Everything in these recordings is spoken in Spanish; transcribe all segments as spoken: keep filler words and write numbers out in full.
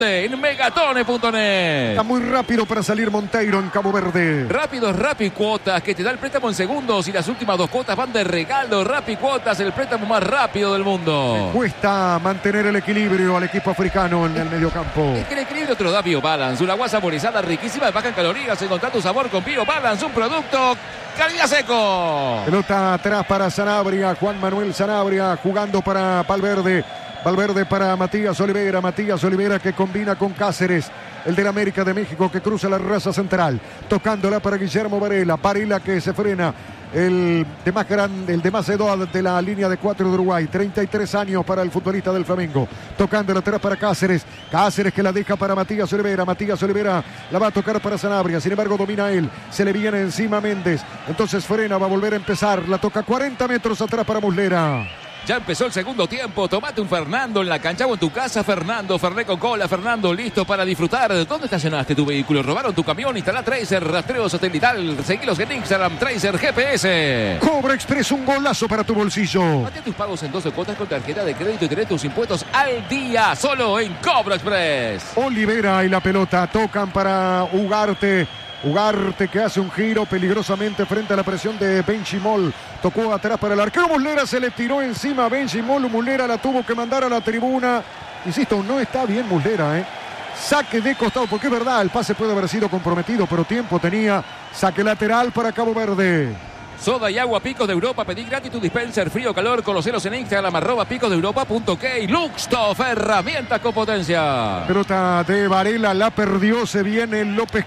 en megatone punto net. Está muy rápido para salir Monteiro en Cabo Verde. Rápidos Rapicuotas, que te da el préstamo en segundos y las últimas dos cuotas van de regalo. Rapicuotas, el préstamo más rápido del mundo. Le cuesta mantener el equilibrio al equipo africano en el mediocampo. Es que el equilibrio te lo da BioBalance, una agua saborizada riquísima, baja en calorías. Encontrá tu sabor con BioBalance, un producto calidad seco. Pelota atrás para Sanabria, Juan Manuel Sanabria jugando para Valverde. Valverde para Matías Olivera, Matías Olivera que combina con Cáceres, el del América de México que cruza la raza central, tocándola para Guillermo Varela, Varela que se frena, el de más grande, el de más edad de la línea de cuatro de Uruguay, treinta y tres años para el futbolista del Flamengo, tocándola atrás para Cáceres, Cáceres que la deja para Matías Olivera, Matías Olivera la va a tocar para Sanabria, sin embargo domina él, se le viene encima Méndez, entonces frena, va a volver a empezar, la toca cuarenta metros atrás para Muslera. Ya empezó el segundo tiempo. Tomate un Fernando en la cancha o en tu casa. Fernando, Fernet con cola. Fernando, listo para disfrutar. ¿Dónde estacionaste tu vehículo? ¿Robaron tu camión? Instala Tracer, rastreo satelital. Seguilos en Instagram, Tracer G P S. Cobra Express, un golazo para tu bolsillo. Mate tus pagos en doce cuotas con tarjeta de crédito y tenés tus impuestos al día. Solo en Cobra Express. Olivera y la pelota tocan para Ugarte. Ugarte que hace un giro peligrosamente frente a la presión de Benchimol. Tocó atrás para el arquero. Muslera se le tiró encima a Benchimol. Muslera la tuvo que mandar a la tribuna. Insisto, no está bien Muslera, ¿eh? Saque de costado, porque es verdad, el pase puede haber sido comprometido, pero tiempo tenía. Saque lateral para Cabo Verde. Soda y agua Picos de Europa. Pedí gratis tu dispenser frío calor. Conoceros en Instagram, arroba picosdeeuropa.k. Luxtof, herramientas con potencia. Pelota de Varela, la perdió. Se viene López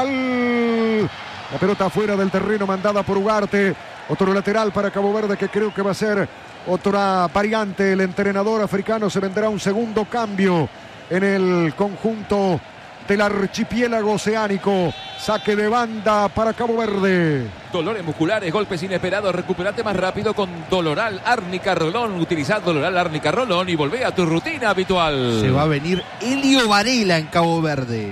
Cabral. La pelota fuera del terreno mandada por Ugarte. Otro lateral para Cabo Verde que creo que va a ser otra variante. El entrenador africano, se vendrá un segundo cambio en el conjunto del archipiélago oceánico. Saque de banda para Cabo Verde. Dolores musculares, golpes inesperados, recuperate más rápido con Doloral Árnica Rolón. Utilizad Doloral Árnica Rolón y volvé a tu rutina habitual. Se va a venir Elio Varela en Cabo Verde.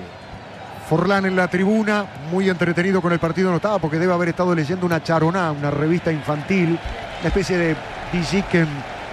Forlán en la tribuna, muy entretenido con el partido, no estaba porque debe haber estado leyendo una charoná, una revista infantil, una especie de Diziken,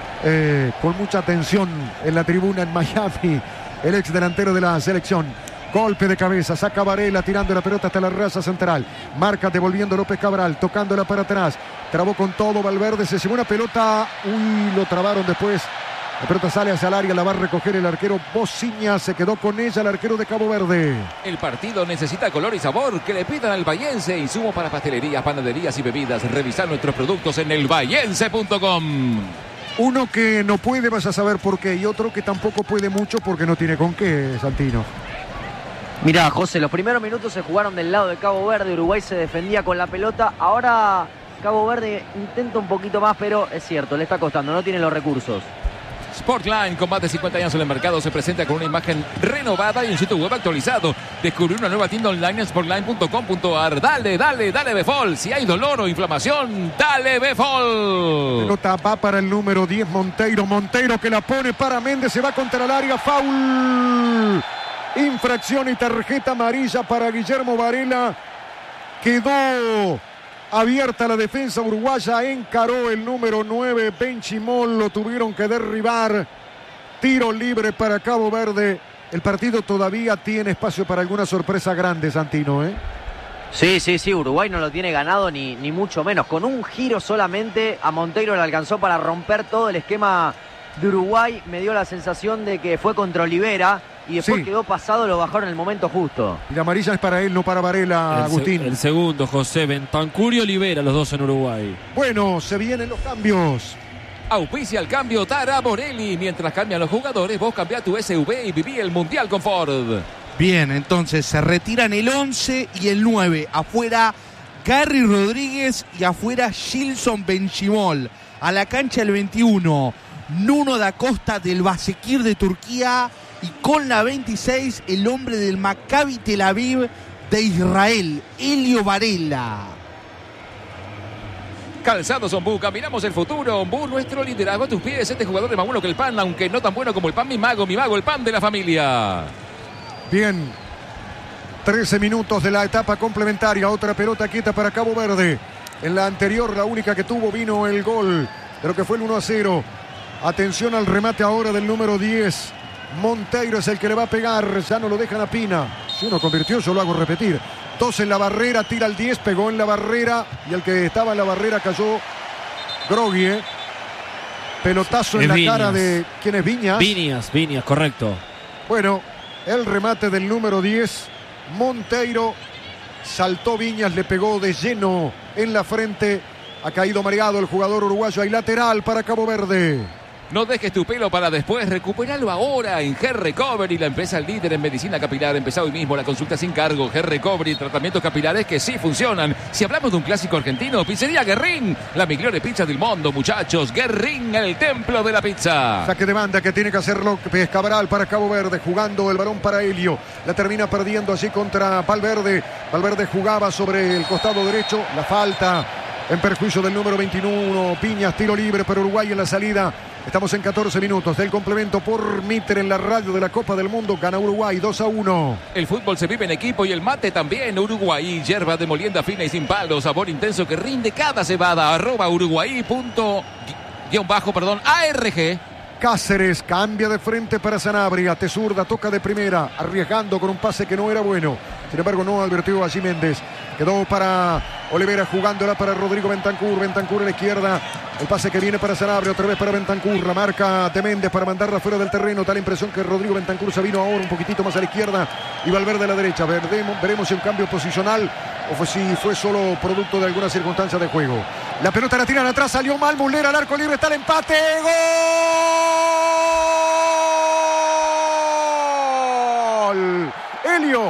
eh, con mucha atención en la tribuna en Miami, el ex delantero de la selección. Golpe de cabeza, saca Varela tirando la pelota hasta la raza central. Marca devolviendo López Cabral, tocándola para atrás. Trabó con todo Valverde, se llevó una pelota. Uy, lo trabaron después. La pelota sale hacia el área, la va a recoger el arquero Bociña. Se quedó con ella el arquero de Cabo Verde. El partido necesita color y sabor. Que le pidan al Bahiense. Insumos para pastelerías, panaderías y bebidas. Revisar nuestros productos en el bahiense punto com. Uno que no puede, vas a saber por qué. Y otro que tampoco puede mucho porque no tiene con qué, Santino. Mirá, José, los primeros minutos se jugaron del lado de Cabo Verde. Uruguay se defendía con la pelota. Ahora Cabo Verde intenta un poquito más, pero es cierto, le está costando, no tiene los recursos. Sportline, con más de cincuenta años en el mercado, se presenta con una imagen renovada y un sitio web actualizado. Descubrí una nueva tienda online en sportline punto com punto a r. Dale, dale, dale Befol. Si hay dolor o inflamación, dale Befol. Pelota va para el número diez, Monteiro. Monteiro que la pone para Méndez, se va contra el área, foul. Infracción y tarjeta amarilla para Guillermo Varela. Quedó abierta la defensa uruguaya. Encaró el número nueve, Benchimol. Lo tuvieron que derribar. Tiro libre para Cabo Verde. El partido todavía tiene espacio para alguna sorpresa grande, Santino, ¿eh? Sí, sí, sí. Uruguay no lo tiene ganado ni, ni mucho menos. Con un giro solamente a Monteiro le alcanzó para romper todo el esquema de Uruguay. Me dio la sensación de que fue contra Olivera. Y después sí, quedó pasado, lo bajaron en el momento justo. Y la amarilla es para él, no para Varela, el Agustín. Se, el segundo, José. Bentancur y Olivera, los dos en Uruguay. Bueno, se vienen los cambios. Auspicia el cambio Tara Morelli. Mientras cambian los jugadores, vos cambiá tu S U V y viví el Mundial con Ford. Bien, entonces se retiran el once y el nueve. Afuera Gary Rodríguez y afuera Gilson Benchimol. A la cancha el veintiuno, Nuno da Costa del Basekir de Turquía. Y con la veintiséis, el hombre del Maccabi Tel Aviv de Israel, Elio Varela. Calzados Ombú, caminamos el futuro. Ombú, nuestro liderazgo a tus pies. Este jugador es más bueno que el pan, aunque no tan bueno como el pan. Mi mago, mi mago, el pan de la familia. Bien, trece minutos de la etapa complementaria. Otra pelota quieta para Cabo Verde. En la anterior, la única que tuvo, vino el gol de lo que fue el uno a cero. Atención al remate ahora del número diez. Monteiro es el que le va a pegar. Ya no lo dejan a Pina. Si uno convirtió, yo lo hago repetir. Dos en la barrera, tira el diez, pegó en la barrera. Y el que estaba en la barrera cayó Grogui. ¿eh? Pelotazo en Es la Viñas. cara de... ¿Quién es Viñas? Viñas, Viñas, correcto. Bueno, el remate del número diez. Monteiro. Saltó Viñas, le pegó de lleno en la frente. Ha caído mareado el jugador uruguayo. Hay lateral para Cabo Verde. No dejes tu pelo para después, recupéralo ahora en Hair Recovery, la empresa líder en medicina capilar. Empezá hoy mismo la consulta sin cargo. Hair Recovery, tratamientos capilares que sí funcionan. Si hablamos de un clásico argentino, Pizzería Guerrín, la migliore pizza del mundo, muchachos. Guerrín, el templo de la pizza. Saque de banda que tiene que hacer López Cabral para Cabo Verde, jugando el balón para Helio. La termina perdiendo allí contra Valverde. Valverde jugaba sobre el costado derecho. La falta en perjuicio del número veintiuno. Piñas, tiro libre para Uruguay en la salida. Estamos en catorce minutos del complemento por Mitre en la radio de la Copa del Mundo. Gana Uruguay dos a uno. El fútbol se vive en equipo y el mate también. Uruguay, hierba de molienda fina y sin palo, sabor intenso que rinde cada cebada. Arroba Uruguay punto guión bajo, perdón, A R G. Cáceres cambia de frente para Sanabria. Tesurda toca de primera, arriesgando con un pase que no era bueno. Sin embargo, no advirtió allí Méndez. Quedó para Olivera, jugándola para Rodrigo Bentancur. Bentancur a la izquierda. El pase que viene para Sanabria, otra vez para Bentancur. La marca de Méndez para mandarla fuera del terreno. Da la impresión que Rodrigo Bentancur se vino ahora un poquitito más a la izquierda y Valverde a la derecha. Veremos, veremos si un cambio posicional o fue, si fue solo producto de alguna circunstancia de juego. La pelota la tiran atrás, salió mal Muslera al arco libre, está el empate. ¡Gol! Helio.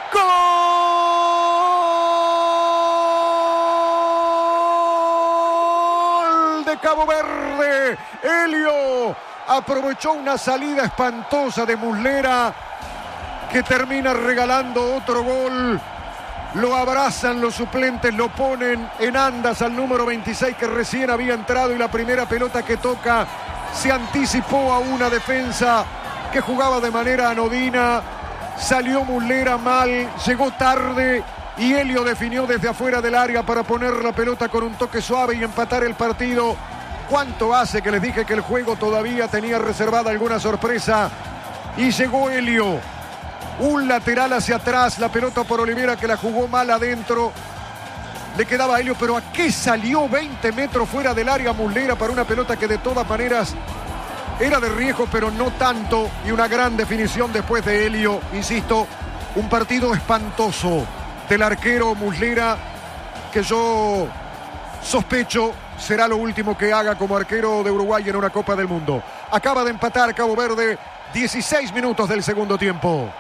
¡Gol de Cabo Verde! Helio aprovechó una salida espantosa de Muslera que termina regalando otro gol. Lo abrazan los suplentes, lo ponen en andas al número veintiséis que recién había entrado y la primera pelota que toca se anticipó a una defensa que jugaba de manera anodina. Salió Muslera mal, llegó tarde y Helio definió desde afuera del área para poner la pelota con un toque suave y empatar el partido. ¿Cuánto hace que les dije que el juego todavía tenía reservada alguna sorpresa? Y llegó Helio. Un lateral hacia atrás, la pelota por Olivera que la jugó mal adentro. Le quedaba a Helio, pero ¿a qué salió veinte metros fuera del área Muslera para una pelota que de todas maneras era de riesgo, pero no tanto? Y una gran definición después de Helio. Insisto, un partido espantoso del arquero Muslera que yo sospecho será lo último que haga como arquero de Uruguay en una Copa del Mundo. Acaba de empatar Cabo Verde, dieciséis minutos del segundo tiempo.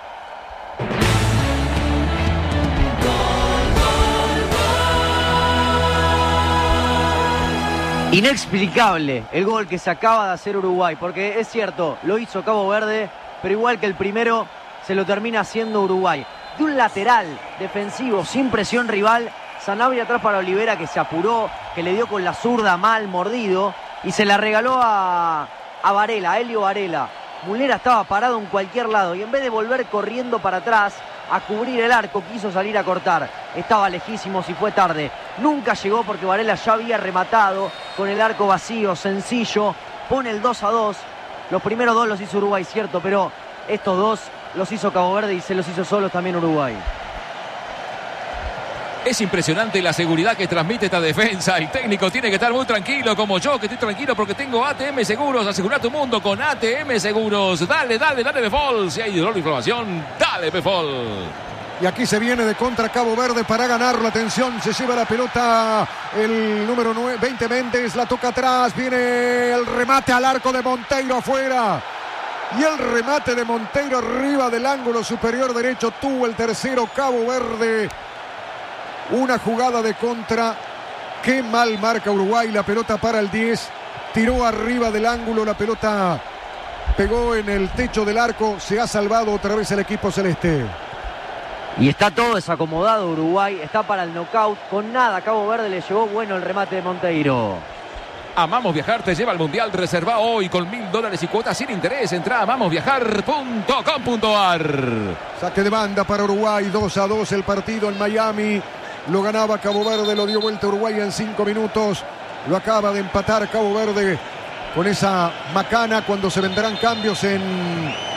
Inexplicable el gol que se acaba de hacer Uruguay, porque es cierto, lo hizo Cabo Verde, pero igual que el primero, se lo termina haciendo Uruguay. De un lateral defensivo, sin presión rival, Sanabria atrás para Olivera, que se apuró, que le dio con la zurda mal, mordido, y se la regaló a, a Varela, a Helio Varela. Muslera estaba parado en cualquier lado, y en vez de volver corriendo para atrás a cubrir el arco, quiso salir a cortar. Estaba lejísimo, si fue tarde. Nunca llegó porque Varela ya había rematado con el arco vacío, sencillo. Pone el dos a dos. Los primeros dos los hizo Uruguay, cierto, pero estos dos los hizo Cabo Verde y se los hizo solos también Uruguay. Es impresionante la seguridad que transmite esta defensa. El técnico tiene que estar muy tranquilo, como yo, que estoy tranquilo porque tengo A T M Seguros. Asegura tu mundo con A T M Seguros. Dale, dale, dale, Befol. Si hay dolor de inflamación, dale, Befol. Y aquí se viene de contra Cabo Verde para ganarlo. Atención, se lleva la pelota el número nueve, veinte Méndez, la toca atrás. Viene el remate al arco de Monteiro afuera. Y el remate de Monteiro arriba del ángulo superior derecho. Tuvo el tercero Cabo Verde. Una jugada de contra. Qué mal marca Uruguay. La pelota para el diez. Tiró arriba del ángulo. La pelota pegó en el techo del arco. Se ha salvado otra vez el equipo celeste. Y está todo desacomodado Uruguay. Está para el knockout. Con nada Cabo Verde le llegó bueno el remate de Monteiro. Amamos Viajar te lleva al Mundial. Reserva hoy con mil dólares y cuotas sin interés. Entra a amamos viajar punto com punto a r. Saque de banda para Uruguay. dos a dos el partido en Miami. Lo ganaba Cabo Verde, lo dio vuelta Uruguay en cinco minutos. Lo acaba de empatar Cabo Verde con esa macana cuando se vendrán cambios en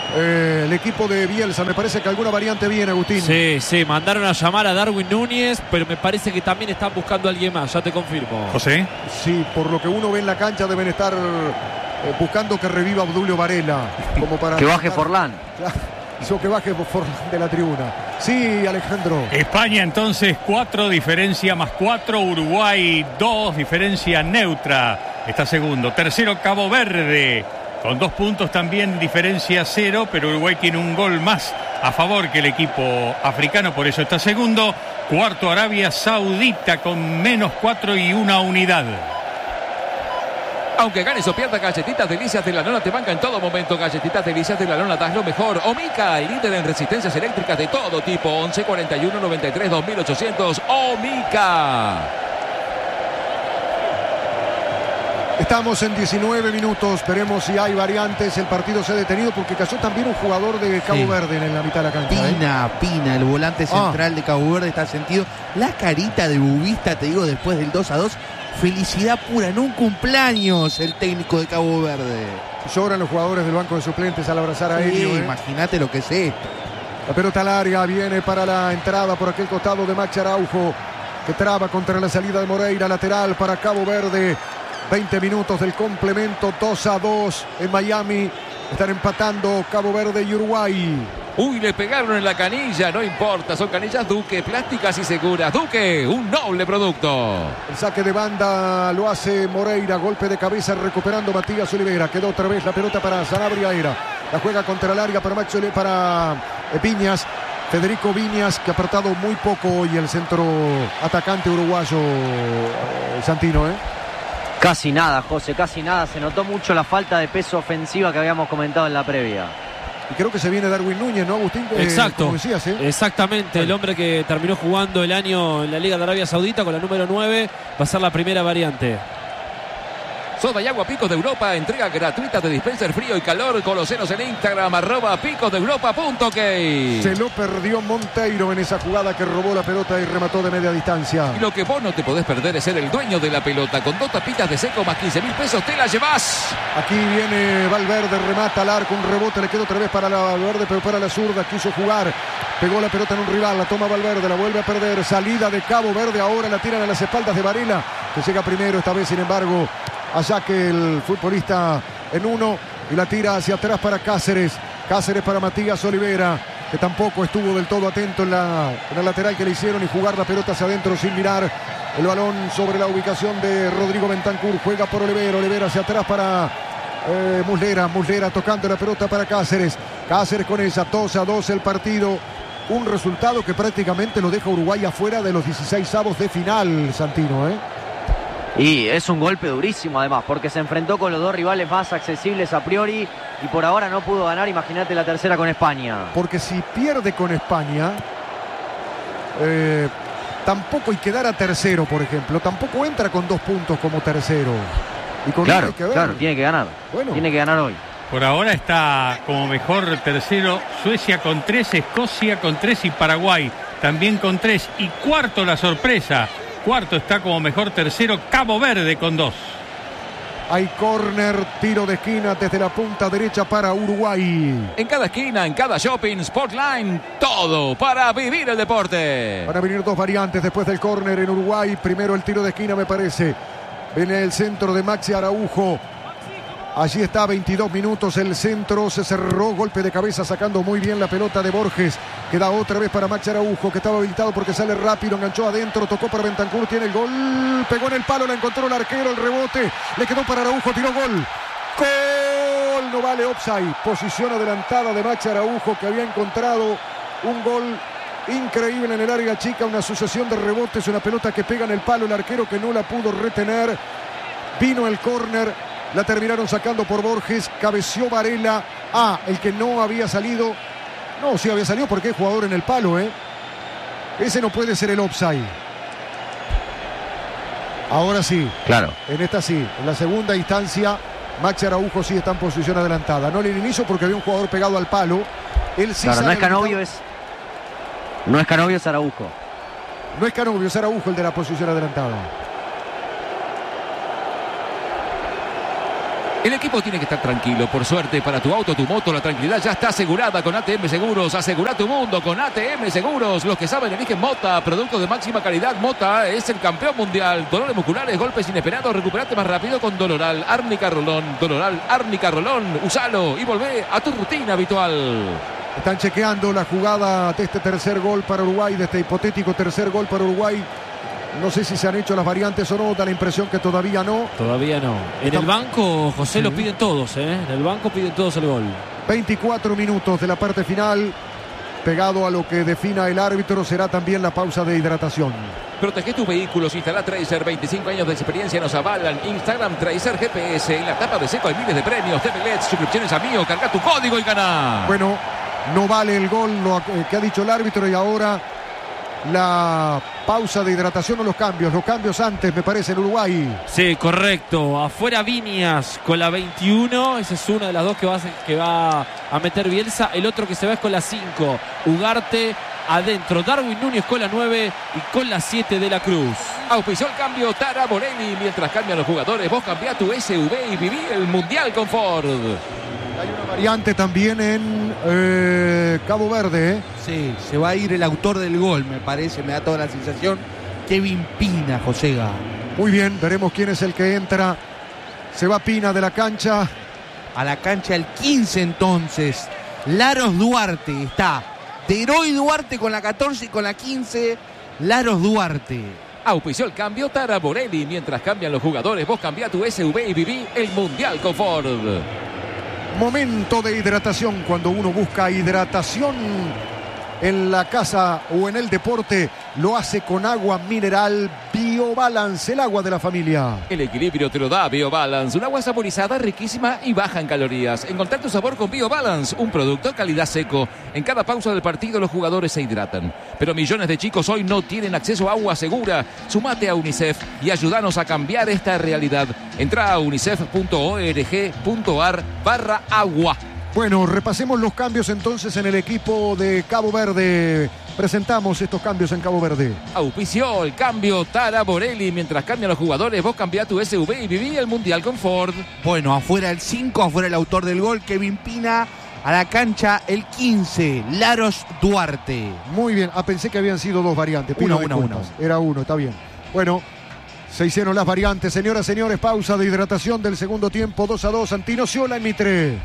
eh, el equipo de Bielsa. Me parece que alguna variante viene, Agustín. Sí, sí, mandaron a llamar a Darwin Núñez, pero me parece que también están buscando a alguien más, ya te confirmo. José. Sí, por lo que uno ve en la cancha deben estar eh, buscando que reviva Obdulio Varela. Como para que baje Forlán. Claro, que baje Forlán de la tribuna. Sí, Alejandro. España entonces cuatro, diferencia más cuatro. Uruguay dos, diferencia neutra. Está segundo. Tercero Cabo Verde, con dos puntos también, diferencia cero, pero Uruguay tiene un gol más a favor que el equipo africano, por eso está segundo. Cuarto Arabia Saudita con menos cuatro y una unidad. Aunque ganes o pierdas, Galletitas Delicias de la Lona te banca en todo momento. Galletitas Delicias de la Lona, das lo mejor. Omica, el líder en resistencias eléctricas de todo tipo. once cuarenta y uno noventa y tres dos mil ochocientos. Omica. Estamos en diecinueve minutos. Veremos si hay variantes. El partido se ha detenido porque cayó también un jugador de Cabo sí. Verde en la mitad de la cancha. Pina, ¿eh? Pina, el volante central ah. de Cabo Verde está sentido. La carita de Bubista, te digo, después del dos a dos. Felicidad pura, en un cumpleaños el técnico de Cabo Verde. Lloran los jugadores del banco de suplentes al abrazar a sí, Helio. ¿eh? Imagínate lo que es esto. La pelota al área, viene para la entrada por aquel costado de Max Araujo, que traba contra la salida de Moreira, lateral para Cabo Verde. veinte minutos del complemento, dos a dos en Miami. Están empatando Cabo Verde y Uruguay. Uy, le pegaron en la canilla, no importa, son canillas Duque, plásticas y seguras. Duque, un noble producto. El saque de banda lo hace Moreira, golpe de cabeza recuperando Matías Olivera. Quedó otra vez la pelota para Sanabria Era. La juega contra el área para Max Ole, para Viñas. Federico Viñas, que ha apartado muy poco hoy el centro atacante uruguayo, eh, Santino, ¿eh? Casi nada, José, casi nada. Se notó mucho la falta de peso ofensiva que habíamos comentado en la previa. Y creo que se viene Darwin Núñez, ¿no, Agustín? Exacto. Eh, como decías, ¿eh? Exactamente. El hombre que terminó jugando el año en la Liga de Arabia Saudita con la número nueve va a ser la primera variante. Soda y agua Picos de Europa, entrega gratuita de dispenser frío y calor. Conocenos en Instagram, arroba picos de europa punto key. Se lo perdió Monteiro en esa jugada que robó la pelota y remató de media distancia. Y lo que vos no te podés perder es ser el dueño de la pelota. Con dos tapitas de seco más quince mil pesos te la llevas. Aquí viene Valverde, remata al arco, un rebote, le quedó otra vez para la Valverde, pero para la zurda, quiso jugar. Pegó la pelota en un rival, la toma Valverde, la vuelve a perder. Salida de Cabo Verde, ahora la tiran a las espaldas de Varela, que llega primero esta vez, sin embargo. Allá que el futbolista en uno y la tira hacia atrás para Cáceres. Cáceres para Matías Olivera, que tampoco estuvo del todo atento en la, en la lateral que le hicieron, y jugar la pelota hacia adentro sin mirar. El balón sobre la ubicación de Rodrigo Bentancur. Juega por Olivera. Olivera hacia atrás para eh, Muslera. Muslera tocando la pelota para Cáceres. Cáceres con esa. dos a dos el partido. Un resultado que prácticamente lo deja Uruguay afuera de los dieciseisavos de final, Santino, ¿eh? Y es un golpe durísimo además, porque se enfrentó con los dos rivales más accesibles a priori y por ahora no pudo ganar. Imagínate la tercera con España. Porque si pierde con España, eh, tampoco, y quedara tercero, por ejemplo, tampoco entra con dos puntos como tercero. Y con claro, hay que ver. claro, tiene que ganar. Bueno. Tiene que ganar hoy. Por ahora está como mejor tercero Suecia con tres, Escocia con tres y Paraguay también con tres. Y cuarto la sorpresa. Cuarto está como mejor tercero Cabo Verde con dos. Hay córner, tiro de esquina desde la punta derecha para Uruguay. En cada esquina, en cada shopping, Sportline, todo para vivir el deporte. Van a venir dos variantes después del córner en Uruguay. Primero el tiro de esquina, me parece. Viene el centro de Maxi Araujo. Allí está, veintidós minutos, el centro se cerró, golpe de cabeza sacando muy bien la pelota de Borges. Queda otra vez para Maxi Araujo, que estaba habilitado porque sale rápido, enganchó adentro, tocó para Bentancur, tiene el gol, pegó en el palo, la encontró el arquero, el rebote, le quedó para Araujo, tiró gol. Gol, no vale, offside. Posición adelantada de Maxi Araujo, que había encontrado un gol increíble en el área chica, una sucesión de rebotes, una pelota que pega en el palo, el arquero que no la pudo retener. Vino el córner. La terminaron sacando por Borges, cabeció Varela. Ah, el que no había salido. No, sí había salido porque es jugador en el palo, ¿eh? Ese no puede ser el offside. Ahora sí. Claro. En esta sí. En la segunda instancia, Maxi Araujo sí está en posición adelantada. No en el inicio porque había un jugador pegado al palo. Él sí. Claro, no es Canovio, es. No es Canovio, es Araujo. No es Canovio, es Araujo el de la posición adelantada. El equipo tiene que estar tranquilo. Por suerte, para tu auto, tu moto, la tranquilidad ya está asegurada con A T M Seguros. Asegura tu mundo con A T M Seguros. Los que saben eligen Mota, producto de máxima calidad. Mota es el campeón mundial. Dolores musculares, golpes inesperados, recuperate más rápido con Doloral, Árnica Rolón. Doloral, Árnica Rolón. Usalo y volvé a tu rutina habitual. Están chequeando la jugada de este tercer gol para Uruguay, de este hipotético tercer gol para Uruguay. No sé si se han hecho las variantes o no, da la impresión que todavía no. Todavía no. En Está... el banco, José, sí. lo piden todos, ¿eh? En el banco piden todos el gol. veinticuatro minutos de la parte final. Pegado a lo que defina el árbitro, será también la pausa de hidratación. Protege tus vehículos, instala Tracer, veinticinco años de experiencia nos avalan. Instagram Tracer G P S, en la tapa de seco hay miles de premios, T V L E D, suscripciones a Mío, carga tu código y gana. Bueno, no vale el gol lo que ha dicho el árbitro y ahora la pausa de hidratación o los cambios. Los cambios antes, me parece, en Uruguay. Sí, correcto. Afuera Viñas con la veintiuno. Esa es una de las dos que va, a, que va a meter Bielsa. El otro que se va es con la cinco. Ugarte adentro. Darwin Núñez con la nueve y con la siete de la Cruz. Auspició el cambio Tara Borelli. Mientras cambian los jugadores, vos cambiá tu S U V y viví el Mundial con Ford. Hay una variante también en eh, Cabo Verde. ¿eh? Sí, se va a ir el autor del gol, me parece, me da toda la sensación. Kevin Pina, Josega. Muy bien, veremos quién es el que entra. Se va Pina de la cancha. A la cancha el quince entonces. Laros Duarte está. Deroy Duarte con la catorce y con la quince. Laros Duarte. Auspició el cambio Tara Borelli. Mientras cambian los jugadores, vos cambiá tu S U V y viví el Mundial con Ford. Momento de hidratación. Cuando uno busca hidratación en la casa o en el deporte, lo hace con agua mineral BioBalance, el agua de la familia. El equilibrio te lo da BioBalance, un agua saborizada, riquísima y baja en calorías. Encontrar tu sabor con BioBalance, un producto calidad seco. En cada pausa del partido los jugadores se hidratan. Pero millones de chicos hoy no tienen acceso a agua segura. Sumate a UNICEF y ayúdanos a cambiar esta realidad. Entra a unicef punto org punto ar barra agua. Bueno, repasemos los cambios entonces en el equipo de Cabo Verde. Presentamos estos cambios en Cabo Verde. Auspició el cambio Tara Borelli. Mientras cambian los jugadores, vos cambiá tu S U V y viví el Mundial con Ford. Bueno, afuera el cinco, afuera el autor del gol, Kevin Pina. A la cancha el quince, Laros Duarte. Muy bien, ah, pensé que habían sido dos variantes. Una, Pídame una, cuentas. una. Era uno, está bien. Bueno, se hicieron las variantes. Señoras, señores, pausa de hidratación del segundo tiempo. dos a dos, Santino Ciola en Mitre.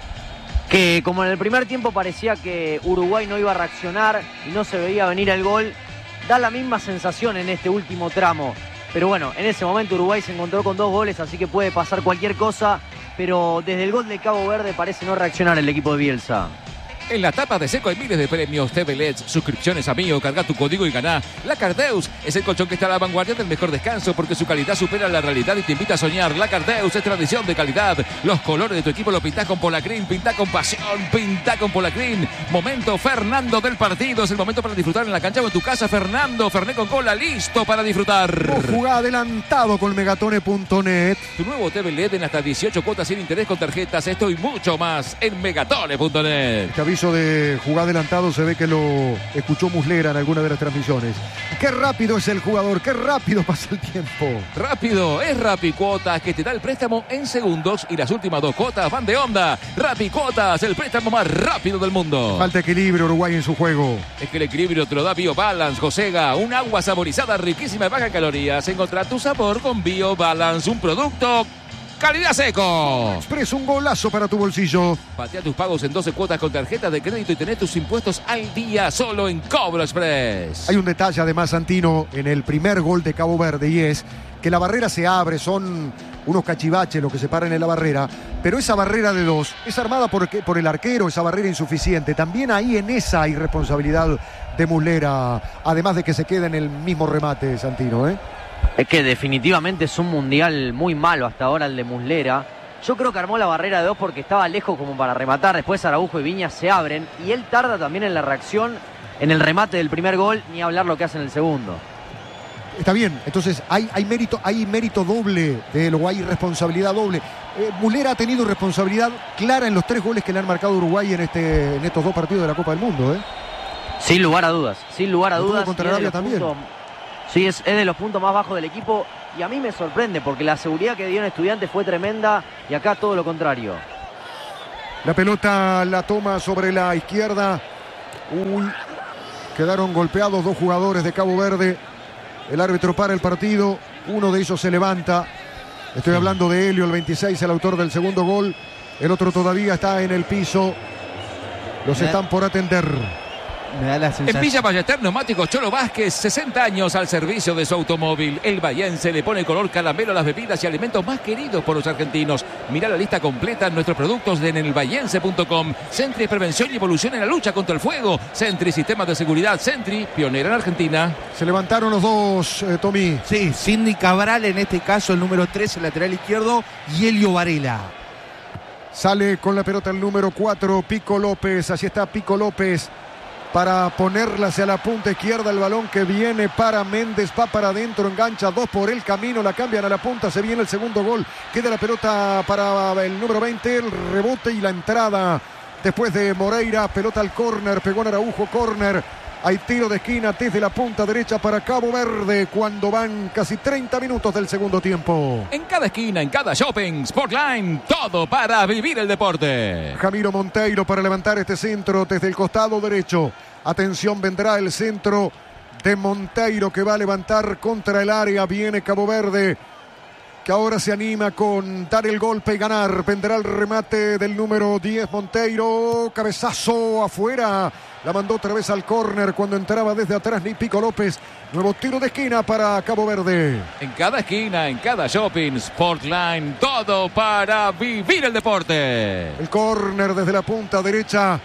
Que como en el primer tiempo parecía que Uruguay no iba a reaccionar y no se veía venir el gol, da la misma sensación en este último tramo. Pero bueno, en ese momento Uruguay se encontró con dos goles, así que puede pasar cualquier cosa. Pero desde el gol de Cabo Verde parece no reaccionar el equipo de Bielsa. En la tapa de seco hay miles de premios, T V L E D, suscripciones a Mío, carga tu código y ganá. La Cardeus es el colchón que está a la vanguardia del mejor descanso porque su calidad supera la realidad y te invita a soñar. La Cardeus es tradición de calidad. Los colores de tu equipo lo pintás con Polacrin, pintá con pasión, pintá con Polacrin. Momento Fernando del partido, es el momento para disfrutar en la cancha o en tu casa. Fernando, Fernet con cola, listo para disfrutar. Oh, jugá adelantado con megatone punto net. Tu nuevo T V L E D en hasta dieciocho cuotas sin interés con tarjetas. Esto y mucho más en megatone punto net. Este aviso de jugar adelantado se ve que lo escuchó Muslera en alguna de las transmisiones. Qué rápido es el jugador, qué rápido pasa el tiempo. Rápido, es Rapicuotas que te da el préstamo en segundos y las últimas dos cuotas van de onda. Rapicuotas, el préstamo más rápido del mundo. Falta equilibrio Uruguay en su juego. Es que el equilibrio te lo da BioBalance, Josega, un agua saborizada, riquísima y baja en calorías. Encontrá tu sabor con BioBalance, un producto calidad seco. Express, un golazo para tu bolsillo. Patea tus pagos en doce cuotas con tarjeta de crédito y tenés tus impuestos al día solo en Cobro Express. Hay un detalle además, Santino, en el primer gol de Cabo Verde y es que la barrera se abre, son unos cachivaches los que se paran en la barrera, pero esa barrera de dos es armada por, por el arquero, esa barrera insuficiente. También ahí en esa hay responsabilidad de Muslera, además de que se queda en el mismo remate, Santino, ¿eh? Es que definitivamente es un mundial muy malo hasta ahora el de Muslera. Yo creo que armó la barrera de dos porque estaba lejos como para rematar. Después Araujo y Viñas se abren y él tarda también en la reacción en el remate del primer gol, ni hablar lo que hace en el segundo. Está bien, entonces hay, hay, mérito, hay mérito doble de él, o hay responsabilidad doble. Eh, Muslera ha tenido responsabilidad clara en los tres goles que le han marcado a Uruguay en, este, en estos dos partidos de la Copa del Mundo, ¿eh? Sin lugar a dudas, sin lugar a Lo tuvo dudas. contra y es de Arabia los también. puntos- Sí, es, es de los puntos más bajos del equipo y a mí me sorprende porque la seguridad que dio en Estudiantes fue tremenda y acá todo lo contrario. La pelota la toma sobre la izquierda. Uy, quedaron golpeados dos jugadores de Cabo Verde. El árbitro para el partido. Uno de ellos se levanta. Estoy hablando de Helio, el veintiséis, el autor del segundo gol. El otro todavía está en el piso. Los están por atender. Me da la sensación. En Villa Ballester, Neumáticos Cholo Vázquez, sesenta años al servicio de su automóvil. El bahiense le pone color caramelo a las bebidas y alimentos más queridos por los argentinos. Mirá la lista completa en nuestros productos en el bahiense punto com. Sentry, prevención y evolución en la lucha contra el fuego. Sentry, sistemas de seguridad. Sentry, pionera en Argentina. Se levantaron los dos, eh, Tommy. Sí, Sidney Cabral, en este caso el número tres, el lateral izquierdo, y Helio Varela. Sale con la pelota el número cuatro, Pico López. Así está Pico López para ponerla hacia la punta izquierda. El balón que viene para Méndez, va para adentro, engancha dos por el camino, la cambian a la punta, se viene el segundo gol. Queda la pelota para el número veinte, el rebote y la entrada después de Moreira. Pelota al córner, pegó en Araujo, córner. Hay tiro de esquina desde la punta derecha para Cabo Verde cuando van casi treinta minutos del segundo tiempo. En cada esquina, en cada shopping, Sportline, todo para vivir el deporte. Jamiro Monteiro para levantar este centro desde el costado derecho. Atención, vendrá el centro de Monteiro que va a levantar contra el área. Viene Cabo Verde, que ahora se anima con dar el golpe y ganar. Vendrá el remate del número diez, Monteiro. Cabezazo afuera. La mandó otra vez al córner cuando entraba desde atrás ni Pico López. Nuevo tiro de esquina para Cabo Verde. En cada esquina, en cada shopping, Sportline, todo para vivir el deporte. El córner desde la punta derecha.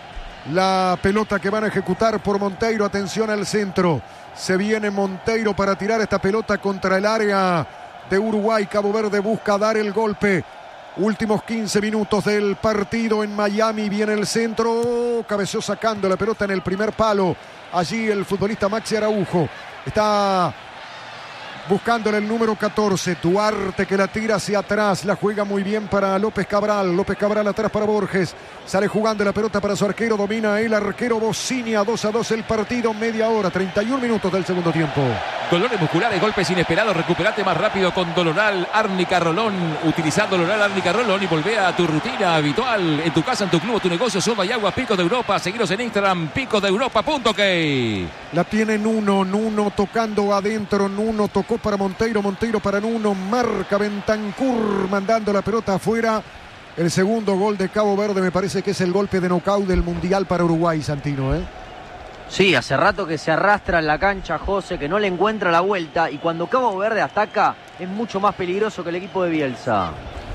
La pelota que van a ejecutar por Monteiro. Atención al centro. Se viene Monteiro para tirar esta pelota contra el área de Uruguay. Cabo Verde busca dar el golpe. Últimos quince minutos del partido en Miami. Viene el centro. Cabeceó sacando la pelota en el primer palo. Allí el futbolista Maxi Araujo. Está buscándole el número catorce. Duarte que la tira hacia atrás. La juega muy bien para López Cabral. López Cabral atrás para Borges. Sale jugando la pelota para su arquero. Domina el arquero Bocinia. dos a dos el partido. Media hora. treinta y un minutos del segundo tiempo. Dolores musculares, golpes inesperados. Recuperate más rápido con Doloral Árnica Rolón. Utiliza Doloral Árnica Rolón y volvé a tu rutina habitual. En tu casa, en tu club, tu negocio. Soba y agua. Picos de Europa. Seguiros en Instagram. picos de europa punto ok. La tiene Nuno. Nuno tocando adentro. Nuno tocó para Monteiro. Monteiro para Nuno. Marca Bentancur mandando la pelota afuera. El segundo gol de Cabo Verde me parece que es el golpe de nocaut del Mundial para Uruguay, Santino, ¿eh? Sí, hace rato que se arrastra en la cancha José, que no le encuentra la vuelta, y cuando Cabo Verde ataca es mucho más peligroso que el equipo de Bielsa.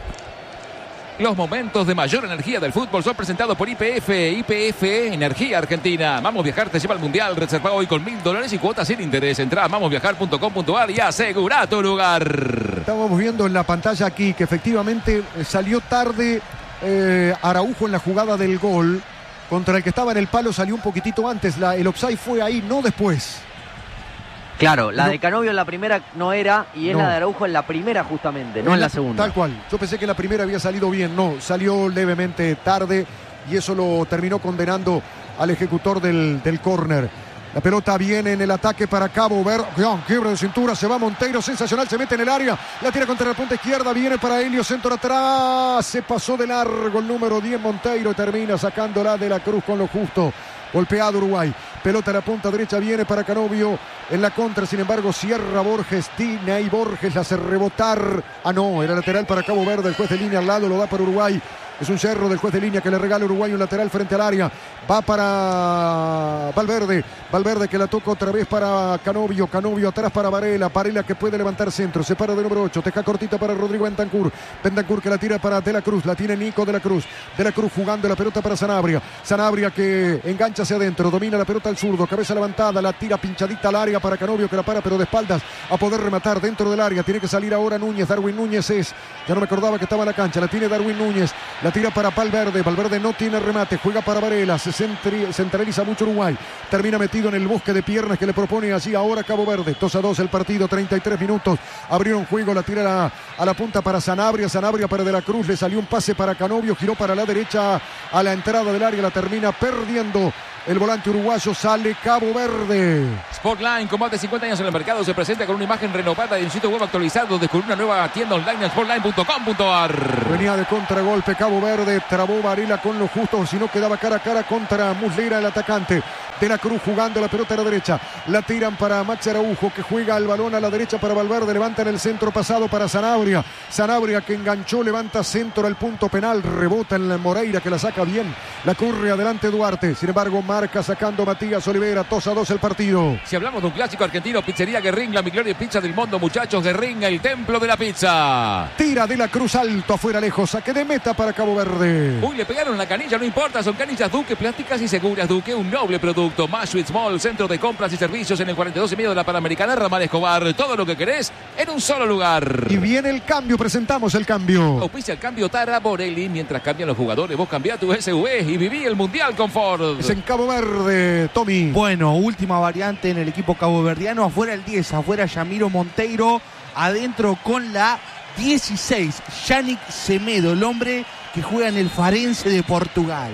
Los momentos de mayor energía del fútbol son presentados por I P F. I P F Energía Argentina. Vamos Viajar te lleva al Mundial. Reserva hoy con mil dólares y cuotas sin interés. Entrá a vamos viajar punto com punto a r y asegura tu lugar. Estamos viendo en la pantalla aquí que efectivamente salió tarde eh, Araujo en la jugada del gol. Contra el que estaba en el palo salió un poquitito antes. La, el offside fue ahí, no después. Claro, la no. de Canovio en la primera no era y es no. la de Araujo en la primera justamente, no en, en la, la segunda. Tal cual. Yo pensé que la primera había salido bien. No, salió levemente tarde y eso lo terminó condenando al ejecutor del, del córner. La pelota viene en el ataque para Cabo Verde. Quiebra de cintura, se va Monteiro, sensacional, se mete en el área. La tira contra la punta izquierda, viene para Helio, centro atrás. Se pasó de largo el número diez Monteiro y termina sacándola de la cruz con lo justo. Golpeado Uruguay. Pelota a la punta derecha, viene para Canovio. En la contra, sin embargo, cierra Borges. Tina y Borges la hace rebotar. Ah, no, era lateral para Cabo Verde. El juez de línea al lado lo da para Uruguay. Es un cerro del juez de línea que le regala a Uruguay un lateral frente al área. Va para Valverde. Valverde que la toca otra vez para Canovio. Canovio atrás para Varela. Varela que puede levantar centro. Se para de número ocho. Teja cortita para Rodrigo Bentancur. Bentancur que la tira para De la Cruz. La tiene Nico De la Cruz. De la Cruz jugando la pelota para Sanabria. Sanabria que engancha hacia adentro. Domina la pelota al zurdo. Cabeza levantada. La tira pinchadita al área para Canovio que la para pero de espaldas a poder rematar dentro del área. Tiene que salir ahora Núñez. Darwin Núñez es. Ya no me acordaba que estaba en la cancha. La tiene Darwin Núñez. La tira para Valverde. Valverde no tiene remate. Juega para Varela. Se centri- centraliza mucho Uruguay. Termina metido en el bosque de piernas que le propone allí ahora Cabo Verde. dos a dos el partido. treinta y tres minutos. Abrieron juego. La tira a la, a la punta para Sanabria. Sanabria para De la Cruz. Le salió un pase para Canovio. Giró para la derecha a la entrada del área. La termina perdiendo el volante uruguayo. Sale Cabo Verde. Sportline, con más de cincuenta años en el mercado, se presenta con una imagen renovada y un sitio web actualizado. Descubre una nueva tienda online en sportline punto com punto a r. Venía de contragolpe Cabo Verde, trabó Varela con lo justo, si no quedaba cara a cara contra Muslera, el atacante. De la Cruz jugando la pelota a la derecha, la tiran para Maxi Araujo, que juega el balón a la derecha para Valverde, levanta en el centro pasado para Sanabria, Sanabria que enganchó, levanta centro al punto penal, rebota en la Moreira que la saca bien, la corre adelante Duarte, sin embargo marca sacando Matías Olivera, dos a dos el partido. Si hablamos de un clásico argentino, Pizzería Guerrín, la mejor pizza del mundo, muchachos. Guerrín, el templo de la pizza. Tira de la Cruz alto, afuera lejos, saque de meta para Cabo Verde. Uy, le pegaron la canilla, no importa, son canillas Duque, plásticas y seguras Duque, un noble producto. Maswitz Mall, centro de compras y servicios en el cuarenta y dos y medio de la Panamericana, Ramal Escobar. Todo lo que querés en un solo lugar. Y viene el cambio, presentamos el cambio. Auspicia el cambio Tara Borelli. Mientras cambian los jugadores, vos cambiá tu S U V y viví el Mundial con Ford. Es en Cabo Verde, Tommy. Bueno, última variante en el equipo caboverdiano. Afuera el diez, afuera Yamiro Monteiro. Adentro con la dieciséis, Yannick Semedo, el hombre que juega en el Farense de Portugal.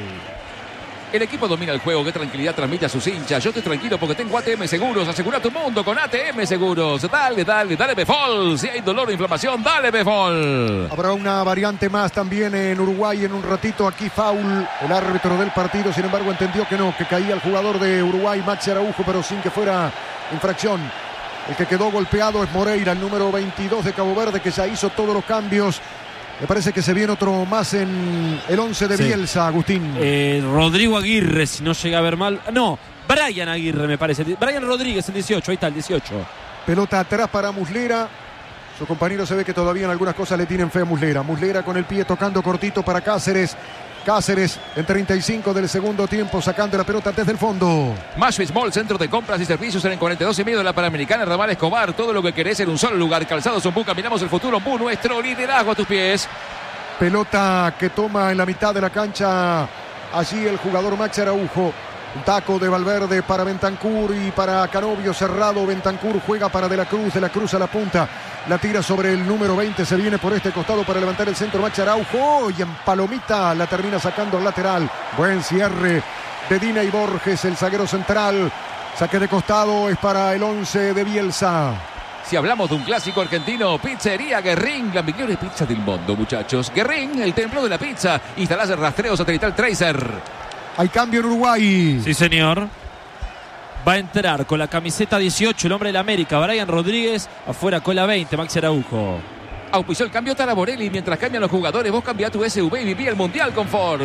El equipo domina el juego, qué tranquilidad transmite a sus hinchas. Yo estoy tranquilo porque tengo A T M Seguros. Asegura tu mundo con A T M Seguros. Dale, dale, dale Befol. Si hay dolor o inflamación, dale Befol. Habrá una variante más también en Uruguay en un ratito. Aquí foul, el árbitro del partido, sin embargo entendió que no, que caía el jugador de Uruguay, Maxi Araujo, pero sin que fuera infracción. El que quedó golpeado es Moreira, el número veintidós de Cabo Verde, que ya hizo todos los cambios. Me parece que se viene otro más en el once de sí. Bielsa, Agustín. Eh, Rodrigo Aguirre, si no llega a ver mal. No, Brian Aguirre me parece. Brian Rodríguez, el dieciocho, ahí está el dieciocho. Pelota atrás para Muslera. Su compañero se ve que todavía en algunas cosas le tienen fe a Muslera. Muslera con el pie tocando cortito para Cáceres. Cáceres en treinta y cinco del segundo tiempo, sacando la pelota desde el fondo. Maswitz Mall, centro de compras y servicios en el cuarenta y dos y medio de la Panamericana, Ramal Escobar. Todo lo que querés en un solo lugar. Calzados Ombú, caminamos el futuro Ombú, nuestro liderazgo a tus pies. Pelota que toma en la mitad de la cancha allí el jugador Maxi Araujo. Un taco de Valverde para Bentancur y para Canovio cerrado. Bentancur juega para De la Cruz, De la Cruz a la punta. La tira sobre el número veinte, se viene por este costado para levantar el centro Maxi Araujo. Y en palomita la termina sacando al lateral. Buen cierre de Dina y Borges, el zaguero central. Saque de costado es para el once de Bielsa. Si hablamos de un clásico argentino, Pizzería Guerrín, la mejor pizza del mundo, muchachos. Guerrín, el templo de la pizza. Instalás el rastreo satelital Tracer. Hay cambio en Uruguay. Sí, señor. Va a entrar con la camiseta dieciocho, el hombre de la América, Brian Rodríguez. Afuera con la veinte, Maxi Araujo. Auspició el cambio Tara Borelli. Mientras cambian los jugadores, vos cambiá tu S U V y viví el Mundial con Ford.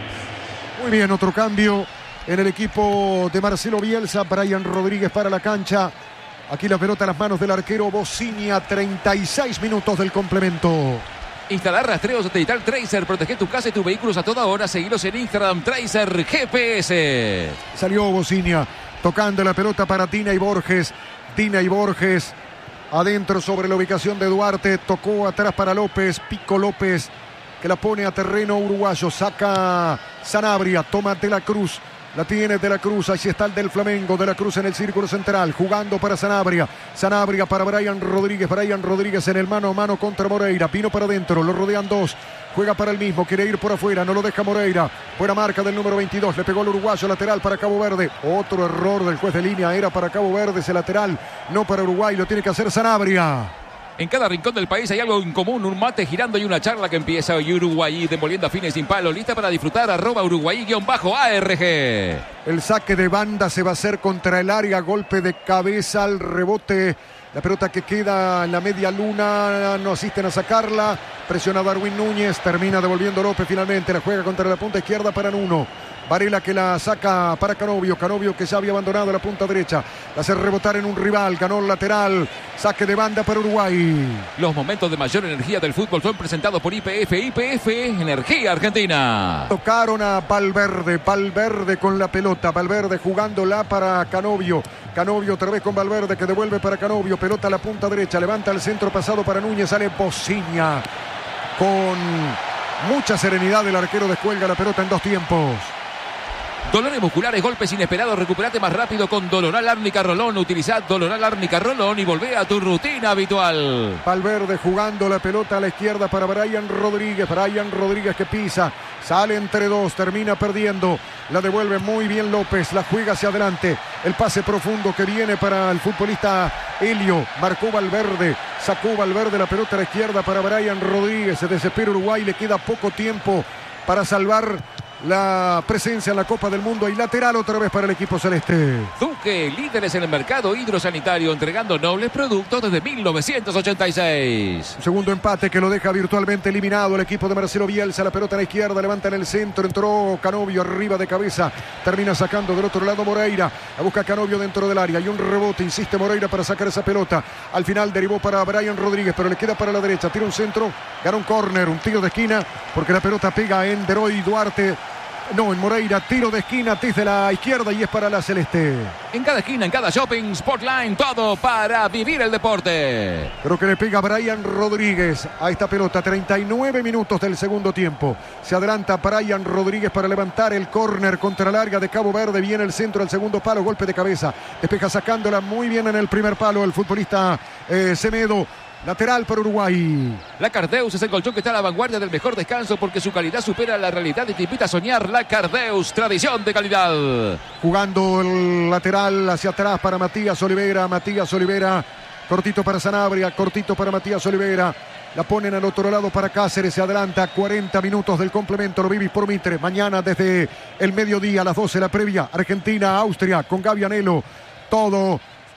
Muy bien, otro cambio en el equipo de Marcelo Bielsa. Brian Rodríguez para la cancha. Aquí la pelota en las manos del arquero Bocinia. treinta y seis minutos del complemento. Instalar rastreo satelital Tracer. Protege tu casa y tus vehículos a toda hora. Seguilos en Instagram, Tracer G P S. Salió Bocinia tocando la pelota para Dina y Borges. Dina y Borges adentro sobre la ubicación de Duarte. Tocó atrás para López. Pico López que la pone a terreno uruguayo. Saca Sanabria. Toma De la Cruz. La tiene De la Cruz, allí está el del Flamengo, De la Cruz en el círculo central, jugando para Sanabria, Sanabria para Brian Rodríguez, Brian Rodríguez en el mano a mano contra Moreira, Pino para adentro, lo rodean dos, juega para el mismo, quiere ir por afuera, no lo deja Moreira, buena marca del número veintidós, le pegó el uruguayo, lateral para Cabo Verde, otro error del juez de línea, era para Cabo Verde ese lateral, no para Uruguay, lo tiene que hacer Sanabria. En cada rincón del país hay algo en común, un mate girando y una charla que empieza hoy. Uruguay devolviendo a fines sin palo, lista para disfrutar, arroba Uruguay-A R G. El saque de banda se va a hacer contra el área, golpe de cabeza al rebote. La pelota que queda en la media luna, no asisten a sacarla. Presiona Darwin Núñez, termina devolviendo López finalmente. La juega contra la punta izquierda para Nuno. Varela que la saca para Canovio. Canovio que ya había abandonado la punta derecha. La hace rebotar en un rival. Ganó el lateral. Saque de banda para Uruguay. Los momentos de mayor energía del fútbol son presentados por Y P F. Y P F, Energía Argentina. Tocaron a Valverde. Valverde con la pelota. Valverde jugándola para Canovio. Canovio otra vez con Valverde que devuelve para Canovio. Pelota a la punta derecha. Levanta el centro pasado para Núñez. Sale Bocinia. Con mucha serenidad el arquero descuelga la pelota en dos tiempos. Dolores musculares, golpes inesperados, recuperate más rápido con Doloral Árnica Rolón. Utiliza Doloral Árnica Rolón y volvé a tu rutina habitual. Valverde jugando la pelota a la izquierda para Brian Rodríguez. Brian Rodríguez que pisa, sale entre dos, termina perdiendo. La devuelve muy bien López, la juega hacia adelante. El pase profundo que viene para el futbolista Helio. Marcó Valverde, sacó Valverde la pelota a la izquierda para Brian Rodríguez. Se desespera Uruguay, le queda poco tiempo para salvar la presencia en la Copa del Mundo. Y lateral otra vez para el equipo celeste. Duque, líderes en el mercado hidrosanitario, entregando nobles productos desde mil novecientos ochenta y seis. Segundo empate que lo deja virtualmente eliminado el equipo de Marcelo Bielsa. La pelota a la izquierda, levanta en el centro, entró Canovio arriba de cabeza, termina sacando del otro lado Moreira. La busca Canovio dentro del área, y un rebote, insiste Moreira para sacar esa pelota. Al final derivó para Brian Rodríguez, pero le queda para la derecha, tira un centro, gana un córner, un tiro de esquina, porque la pelota pega en Deroy Duarte. No, en Moreira, tiro de esquina desde la izquierda y es para la celeste. En cada esquina, en cada shopping, Sportline, todo para vivir el deporte. Creo que le pega Brian Rodríguez a esta pelota. treinta y nueve minutos del segundo tiempo. Se adelanta Brian Rodríguez para levantar el córner contra la larga de Cabo Verde. Viene el centro al segundo palo, golpe de cabeza. Despeja sacándola muy bien en el primer palo el futbolista eh, Semedo. Lateral para Uruguay. La Cardeus es el colchón que está a la vanguardia del mejor descanso porque su calidad supera la realidad y te invita a soñar. La Cardeus, tradición de calidad. Jugando el lateral hacia atrás para Matías Olivera. Matías Olivera, cortito para Sanabria, cortito para Matías Olivera. La ponen al otro lado para Cáceres. Se adelanta cuarenta minutos del complemento. Lo vivís por Mitre. Mañana desde el mediodía a las doce la previa. Argentina-Austria con Gaby Anelo. Todo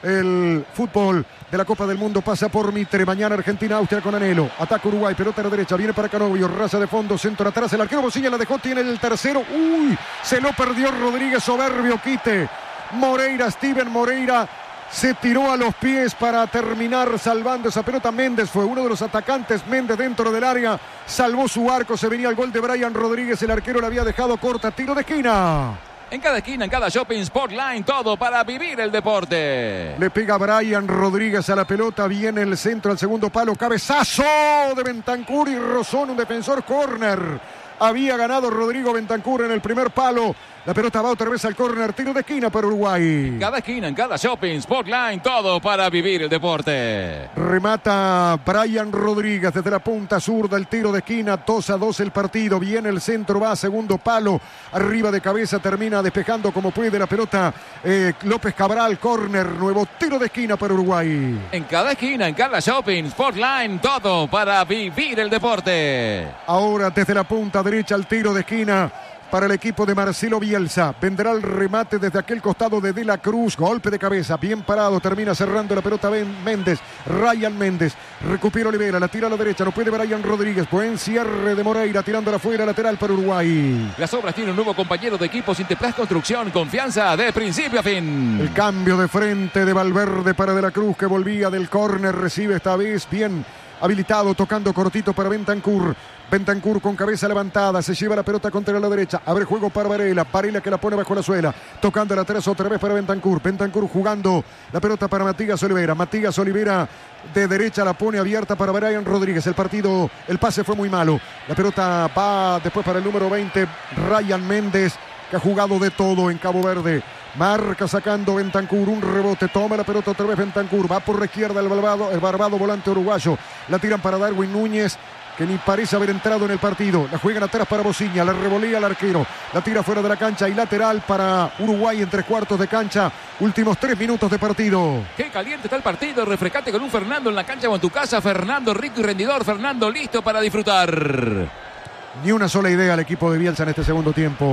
el fútbol de la Copa del Mundo pasa por Mitre. Mañana Argentina-Austria con Anelo. Ataca Uruguay, pelota a la derecha, viene para Canovio, raza de fondo, centro atrás, el arquero Bocilla la dejó, tiene el tercero. Uy, se lo perdió Rodríguez, soberbio quite. Moreira, Steven Moreira se tiró a los pies para terminar salvando esa pelota. Méndez fue uno de los atacantes. Méndez dentro del área, salvó su arco, se venía el gol de Brian Rodríguez, el arquero la había dejado corta, tiro de esquina. En cada esquina, en cada shopping, Sportline, todo para vivir el deporte. Le pega Brian Rodríguez a la pelota, viene el centro al segundo palo, cabezazo de Bentancur y rozó un defensor, córner. Había ganado Rodrigo Bentancur en el primer palo. La pelota va otra vez al córner, tiro de esquina para Uruguay. En cada esquina, en cada shopping, Sportline, todo para vivir el deporte. Remata Brian Rodríguez desde la punta sur del tiro de esquina, dos a dos el partido. Viene el centro, va a segundo palo, arriba de cabeza, termina despejando como puede la pelota eh, López Cabral, córner, nuevo tiro de esquina para Uruguay. En cada esquina, en cada shopping, Sportline, todo para vivir el deporte. Ahora desde la punta derecha el tiro de esquina para el equipo de Marcelo Bielsa. Vendrá el remate desde aquel costado de De la Cruz. Golpe de cabeza, bien parado. Termina cerrando la pelota Ben Méndez. Ryan Méndez. Recupera Olivera. La tira a la derecha. No puede Brian Rodríguez. Buen cierre de Moreira. Tirándola afuera. Lateral para Uruguay. Las Obras tiene un nuevo compañero de equipo. Sinteplas Construcción. Confianza de principio a fin. El cambio de frente de Valverde para De la Cruz, que volvía del córner. Recibe esta vez bien habilitado, tocando cortito para Bentancur. Bentancur con cabeza levantada, se lleva la pelota contra la derecha, abre juego para Varela, Varela que la pone bajo la suela, tocando la atrás otra vez para Bentancur, Bentancur jugando la pelota para Matías Olivera, Matías Olivera de derecha la pone abierta para Brian Rodríguez, el partido, el pase fue muy malo, la pelota va después para el número veinte, Ryan Méndez, que ha jugado de todo en Cabo Verde. Marca sacando Bentancur, un rebote, toma la pelota otra vez Bentancur, va por la izquierda el barbado, el barbado volante uruguayo, la tiran para Darwin Núñez, que ni parece haber entrado en el partido, la juegan atrás para Bociña, la revolea al arquero, la tira fuera de la cancha y lateral para Uruguay en tres cuartos de cancha, últimos tres minutos de partido. Qué caliente está el partido, refrescate con un Fernando en la cancha o en tu casa, Fernando rico y rendidor, Fernando listo para disfrutar. Ni una sola idea al equipo de Bielsa en este segundo tiempo,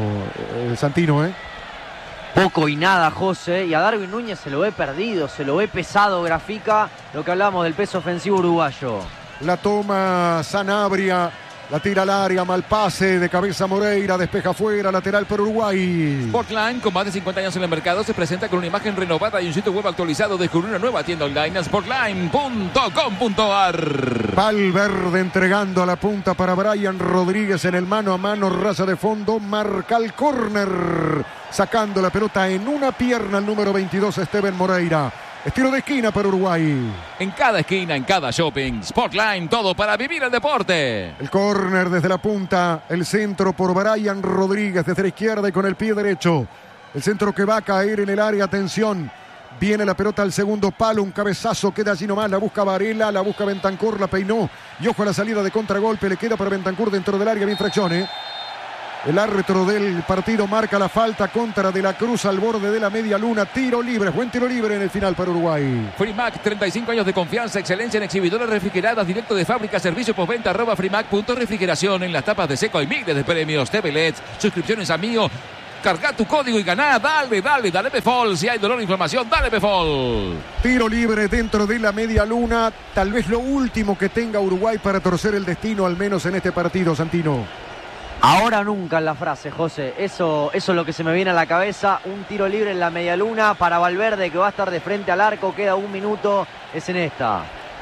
el Santino, ¿eh? Poco y nada, José, y a Darwin Núñez se lo ve perdido, se lo ve pesado, grafica lo que hablamos del peso ofensivo uruguayo. La toma Sanabria, la tira al área, mal pase de cabeza Moreira, despeja afuera, lateral para Uruguay. Sportline, con más de cincuenta años en el mercado, se presenta con una imagen renovada y un sitio web actualizado. Descubre una nueva tienda online, sportline punto com punto a r. Valverde entregando a la punta para Brian Rodríguez en el mano a mano, raza de fondo, marca el córner, sacando la pelota en una pierna el número veintidós, Steven Moreira. Estilo de esquina para Uruguay. En cada esquina, en cada shopping. Sportline, todo para vivir el deporte. El córner desde la punta. El centro por Brian Rodríguez desde la izquierda y con el pie derecho. El centro que va a caer en el área. Atención. Viene la pelota al segundo palo. Un cabezazo queda allí nomás. La busca Varela. La busca Bentancur. La peinó. Y ojo a la salida de contragolpe. Le queda para Bentancur dentro del área. Bien infracción, ¿eh? El árbitro del partido marca la falta contra De la Cruz al borde de la media luna. Tiro libre, buen tiro libre en el final para Uruguay. Frimac, treinta y cinco años de confianza, excelencia en exhibidores refrigeradas, directo de fábrica, servicio postventa, arroba frimac punto refrigeración. En las tapas de seco hay miles de premios, T V L E Ds, suscripciones a Mío. Carga tu código y ganá. Dale, dale, dale Befol. Si hay dolor o inflamación, dale Befol. Tiro libre dentro de la media luna. Tal vez lo último que tenga Uruguay para torcer el destino, al menos en este partido, Santino. Ahora nunca en la frase, José. Eso, eso es lo que se me viene a la cabeza. Un tiro libre en la medialuna para Valverde, que va a estar de frente al arco. Queda un minuto. Es en esta.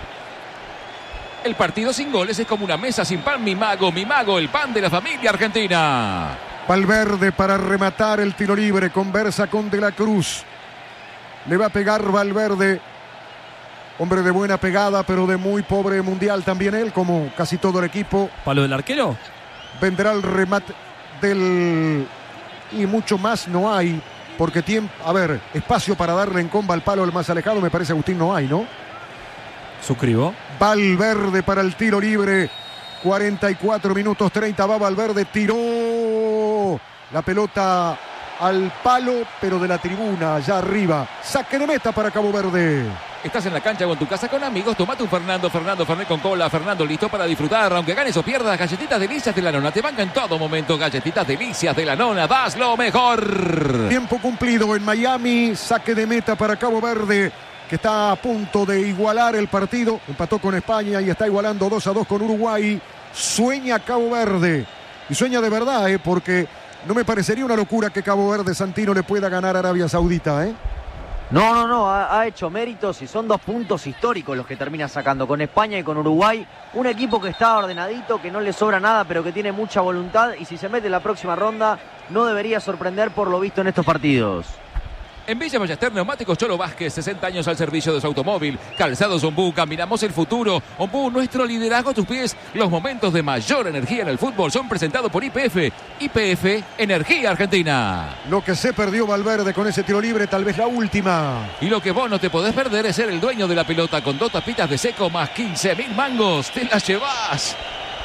El partido sin goles es como una mesa sin pan. Mi mago, mi mago, el pan de la familia argentina. Valverde para rematar el tiro libre. Conversa con De la Cruz. Le va a pegar Valverde. Hombre de buena pegada, pero de muy pobre mundial también él, como casi todo el equipo. ¿Palo del arquero? Vendrá el remate del... Y mucho más no hay, porque tiempo... A ver, espacio para darle en comba al palo el más alejado, me parece, Agustín, no hay, ¿no? Suscribo. Valverde para el tiro libre. cuarenta y cuatro minutos treinta, va Valverde, tiró la pelota al palo, pero de la tribuna, allá arriba. Saque de meta para Cabo Verde. Estás en la cancha o en tu casa con amigos, tomate un Fernando, Fernando, Fernet con cola, Fernando listo para disfrutar, aunque ganes o pierdas, galletitas delicias de la nona, te banca en todo momento, galletitas delicias de la nona, das lo mejor. Tiempo cumplido en Miami, saque de meta para Cabo Verde, que está a punto de igualar el partido, empató con España y está igualando dos a dos con Uruguay, sueña Cabo Verde, y sueña de verdad, ¿eh? Porque no me parecería una locura que Cabo Verde, Santino, le pueda ganar a Arabia Saudita, ¿eh? No, no, no, ha, ha hecho méritos y son dos puntos históricos los que termina sacando con España y con Uruguay. Un equipo que está ordenadito, que no le sobra nada, pero que tiene mucha voluntad y si se mete en la próxima ronda no debería sorprender por lo visto en estos partidos. En Villa Ballester, Neumáticos Cholo Vázquez, sesenta años al servicio de su automóvil. Calzados Ombú, caminamos el futuro. Ombú, nuestro liderazgo a tus pies. Los momentos de mayor energía en el fútbol son presentados por I P F. I P F, Energía Argentina. Lo que se perdió Valverde con ese tiro libre, tal vez la última. Y lo que vos no te podés perder es ser el dueño de la pelota con dos tapitas de seco más quince mil mangos. Te las llevás.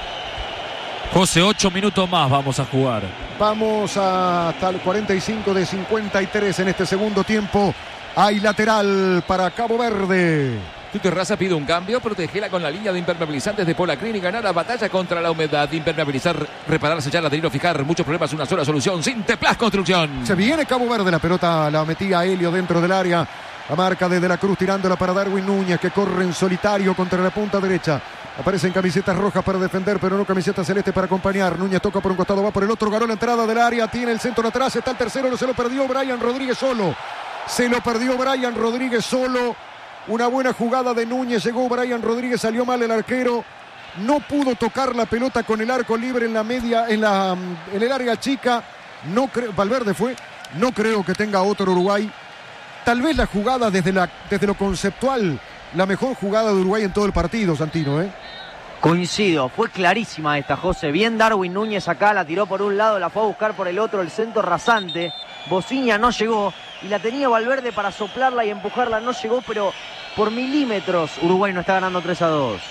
José, ocho minutos más vamos a jugar. Vamos hasta el cuarenta y cinco de cincuenta y tres en este segundo tiempo. Hay lateral para Cabo Verde. Tu terraza pide un cambio, protegela con la línea de impermeabilizantes de Polacrin y ganar la batalla contra la humedad. Impermeabilizar, reparar, sellar, adherir o fijar. Muchos problemas, una sola solución. Sinteplas Construcción. Se viene Cabo Verde, la pelota la metía Helio dentro del área. La marca de De la Cruz tirándola para Darwin Núñez, que corre en solitario contra la punta derecha. Aparecen camisetas rojas para defender, pero no camiseta celeste para acompañar. Núñez toca por un costado, va por el otro, ganó la entrada del área, tiene el centro atrás, está el tercero, no se lo perdió Brian Rodríguez solo. Se lo perdió Brian Rodríguez solo. Una buena jugada de Núñez, llegó Brian Rodríguez, salió mal el arquero. No pudo tocar la pelota con el arco libre en la media, en la en el área chica. No creo, Valverde fue. No creo que tenga otro Uruguay. Tal vez la jugada desde, la, desde lo conceptual, la mejor jugada de Uruguay en todo el partido, Santino, ¿eh? Coincido, fue clarísima esta, José. Bien Darwin Núñez acá, la tiró por un lado, la fue a buscar por el otro, el centro rasante. Bociña no llegó y la tenía Valverde para soplarla y empujarla, no llegó, pero por milímetros Uruguay no está ganando tres a dos.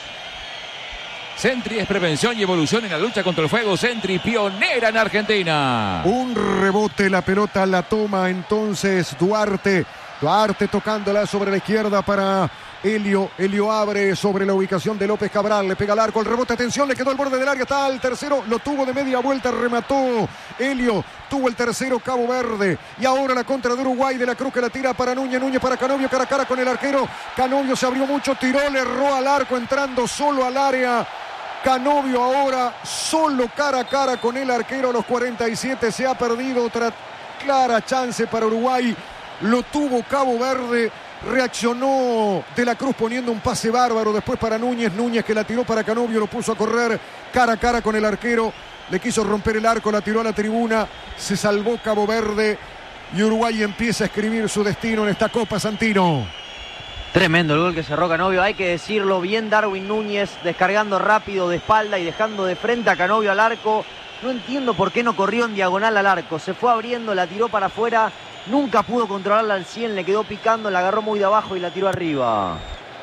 Sentry es prevención y evolución en la lucha contra el fuego. Sentry, pionera en Argentina. Un rebote, la pelota la toma entonces Duarte. Duarte tocándola sobre la izquierda para Helio. Helio abre sobre la ubicación de López Cabral. Le pega al arco, el rebote, atención, le quedó al borde del área. Está el tercero, lo tuvo de media vuelta, remató Helio. Tuvo el tercero Cabo Verde. Y ahora la contra de Uruguay. De la Cruz que la tira para Núñez. Núñez para Canovio, cara a cara con el arquero. Canovio se abrió mucho, tiró, le erró al arco, entrando solo al área. Canovio ahora solo cara a cara con el arquero a los cuarenta y siete. Se ha perdido otra clara chance para Uruguay. Lo tuvo Cabo Verde. Reaccionó De la Cruz poniendo un pase bárbaro después para Núñez. Núñez que la tiró para Canovio, lo puso a correr cara a cara con el arquero. Le quiso romper el arco, la tiró a la tribuna. Se salvó Cabo Verde y Uruguay empieza a escribir su destino en esta Copa, Santino. Tremendo el gol que cerró Canovio, hay que decirlo. Bien Darwin Núñez, descargando rápido de espalda y dejando de frente a Canovio al arco. No entiendo por qué no corrió en diagonal al arco. Se fue abriendo, la tiró para afuera. Nunca pudo controlarla al cien, le quedó picando, la agarró muy de abajo y la tiró arriba.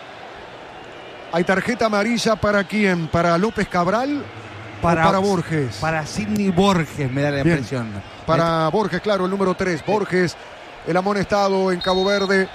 ¿Hay tarjeta amarilla para quién? ¿Para López Cabral para, o para Borges? Para Sidney Borges, me da la Bien. impresión. Para Borges, claro, el número tres. Borges, el amonestado en Cabo Verde.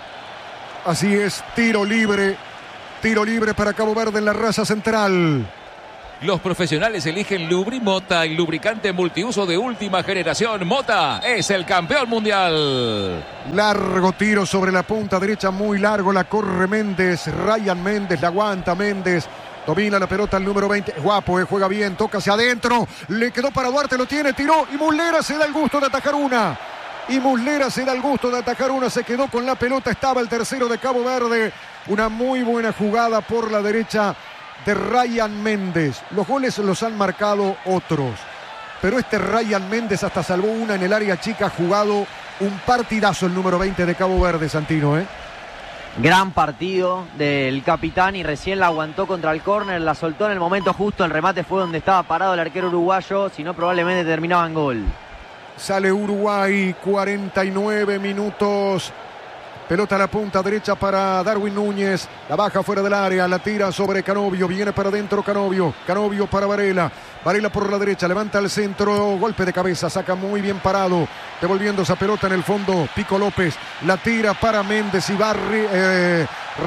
Así es, tiro libre. Tiro libre para Cabo Verde en la raya central. Los profesionales eligen Lubrimota, el lubricante multiuso de última generación. Mota es el campeón mundial. Largo tiro sobre la punta derecha, muy largo. La corre Méndez, Ryan Méndez, la aguanta Méndez. Domina la pelota el número veinte. Guapo, eh, juega bien, toca hacia adentro. Le quedó para Duarte, lo tiene, tiró. Y Muslera se da el gusto de atajar una. Y Muslera se da el gusto de atajar una. Se quedó con la pelota, estaba el tercero de Cabo Verde. Una muy buena jugada por la derecha de Ryan Méndez. Los goles los han marcado otros, pero este Ryan Méndez hasta salvó una en el área chica. Ha jugado un partidazo el número veinte de Cabo Verde, Santino, ¿eh? Gran partido del capitán y recién la aguantó contra el córner, la soltó en el momento justo. El remate fue donde estaba parado el arquero uruguayo, si no probablemente terminaba en gol. Sale Uruguay, cuarenta y nueve minutos. Pelota a la punta derecha para Darwin Núñez. La baja fuera del área, la tira sobre Canovio. Viene para adentro Canovio. Canovio para Varela. Varela por la derecha, levanta el centro. Golpe de cabeza, saca muy bien parado. Devolviendo esa pelota en el fondo. Pico López. La tira para Méndez y Barry. Eh,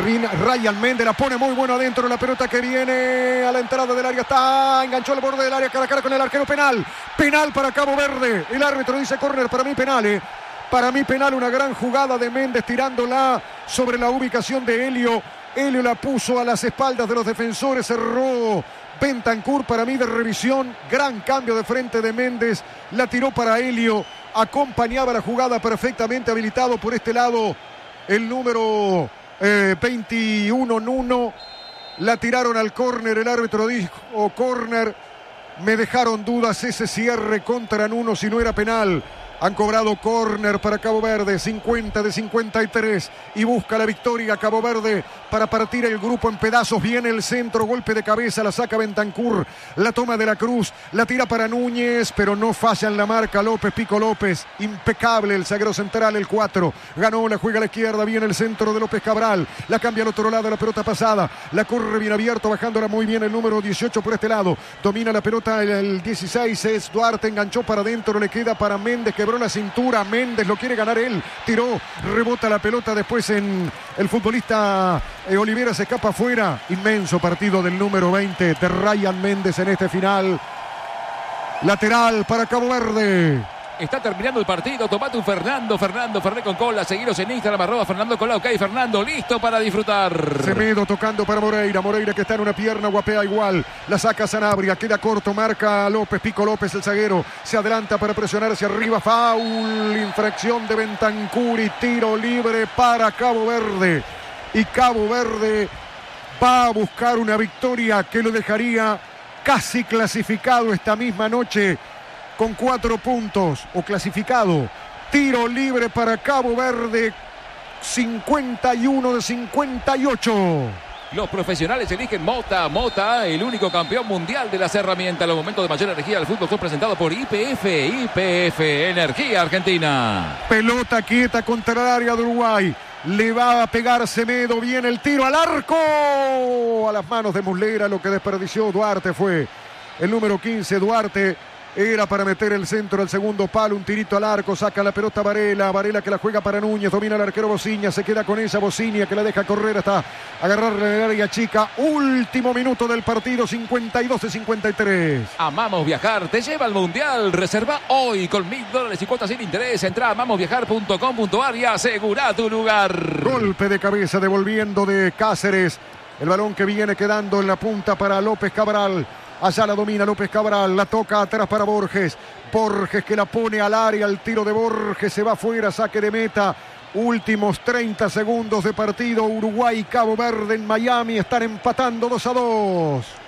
Ryan Méndez la pone muy bueno adentro. La pelota que viene a la entrada del área. Está, enganchó al borde del área, cara a cara con el arquero. Penal. Penal para Cabo Verde. El árbitro dice córner. Para mí penal, eh. Para mí penal, una gran jugada de Méndez tirándola sobre la ubicación de Helio. Helio la puso a las espaldas de los defensores, cerró Bentancur, para mí de revisión. Gran cambio de frente de Méndez, la tiró para Helio. Acompañaba la jugada perfectamente habilitado por este lado el número eh, veintiuno, Nuno. La tiraron al córner, el árbitro dijo córner. Me dejaron dudas ese cierre contra Nuno si no era penal. Han cobrado córner para Cabo Verde, cincuenta de cincuenta y tres, y busca la victoria Cabo Verde para partir el grupo en pedazos. Viene el centro, golpe de cabeza, la saca Bentancur, la toma de la Cruz, la tira para Núñez, pero no falla en la marca López, Pico López, impecable el zaguero central, el cuatro, ganó, la juega a la izquierda, viene el centro de López Cabral, la cambia al otro lado, la pelota pasada, la corre bien abierto, bajándola muy bien el número dieciocho por este lado, domina la pelota el, el dieciséis, es Duarte, enganchó para adentro, le queda para Méndez, quebró la cintura, Méndez lo quiere ganar él, tiró, rebota la pelota después en el futbolista eh, Olivera, se escapa afuera. Inmenso partido del número veinte de Ryan Méndez en este final. Lateral para Cabo Verde. Está terminando el partido, tomate un Fernando, Fernando, Ferné con cola, seguiros en Instagram, arroba Fernando Cola, ok, Fernando, listo para disfrutar. Semedo tocando para Moreira, Moreira que está en una pierna, guapea igual, la saca Sanabria, queda corto, marca López, Pico López, el zaguero, se adelanta para presionar hacia arriba, foul, infracción de Bentancur y tiro libre para Cabo Verde. Y Cabo Verde va a buscar una victoria que lo dejaría casi clasificado esta misma noche, con cuatro puntos o clasificado. Tiro libre para Cabo Verde, cincuenta y uno de cincuenta y ocho. Los profesionales eligen Mota. Mota, el único campeón mundial de las herramientas. Los momentos de mayor energía del fútbol son presentados por Y P F. Y P F, Energía Argentina. Pelota quieta contra el área de Uruguay. Le va a pegar Semedo, viene el tiro al arco. A las manos de Muslera, lo que desperdició Duarte fue el número quince, Duarte. Era para meter el centro al segundo palo, un tirito al arco, saca la pelota Varela, Varela que la juega para Núñez, domina el arquero Bociña, se queda con esa Bociña que la deja correr hasta agarrarle en el área chica. Último minuto del partido, cincuenta y dos de cincuenta y tres. Amamos Viajar, te lleva al Mundial, reserva hoy con mil dólares y cuotas sin interés, entra a amamos viajar punto com punto ar y asegura tu lugar. Golpe de cabeza devolviendo de Cáceres, el balón que viene quedando en la punta para López Cabral. Allá la domina López Cabral, la toca atrás para Borges. Borges que la pone al área, el tiro de Borges se va afuera, saque de meta. Últimos treinta segundos de partido, Uruguay y Cabo Verde en Miami están empatando dos a dos.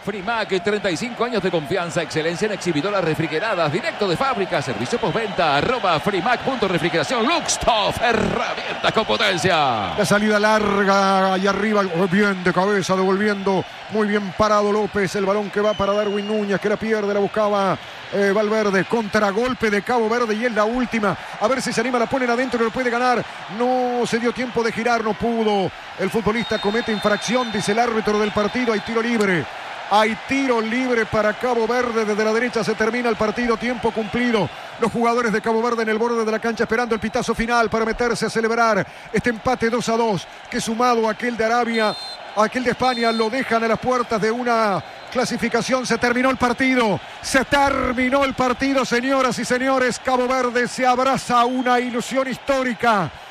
Frimac, treinta y cinco años de confianza, excelencia en exhibidoras refrigeradas, directo de fábrica, servicio postventa, arroba Frimac punto refrigeración, Luxtoff, herramientas con potencia. La salida larga, y arriba, bien de cabeza, devolviendo, muy bien parado López, el balón que va para Darwin Núñez, que la pierde, la buscaba eh, Valverde, contragolpe de Cabo Verde y es la última, a ver si se anima, la ponen adentro y lo puede ganar, no se dio tiempo de girar, no pudo, el futbolista comete infracción, dice el árbitro del partido, hay tiro libre. Hay tiro libre para Cabo Verde. Desde la derecha se termina el partido. Tiempo cumplido. Los jugadores de Cabo Verde en el borde de la cancha esperando el pitazo final para meterse a celebrar este empate dos a dos. Que sumado a aquel de Arabia, a aquel de España, lo dejan a las puertas de una clasificación. Se terminó el partido. Se terminó el partido, señoras y señores. Cabo Verde se abraza a una ilusión histórica.